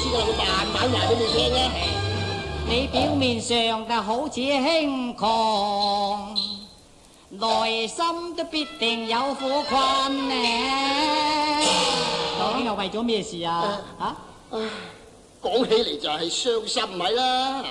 噶啦，我慢慢話俾你聽啊。 你表面上就好似輕狂，內心都必定有苦困呢。究竟係為咗咩事啊？ 講起嚟就係傷心咪啦。